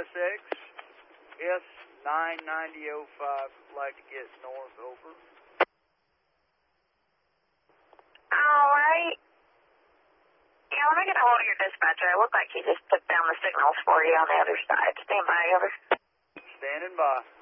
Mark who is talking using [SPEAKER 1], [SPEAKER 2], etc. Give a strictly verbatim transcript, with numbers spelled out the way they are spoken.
[SPEAKER 1] S X, S nine ninety oh five, like to get north, over.
[SPEAKER 2] Alright. Yeah, let me get a hold of your dispatcher. It looked like he just took down the signals for you on the other side. Stand by, over.
[SPEAKER 1] Standing by.